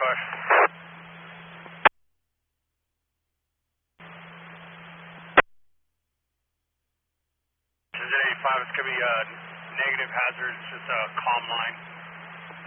car. This is 85, it's going to be a negative hazard, it's just a calm line.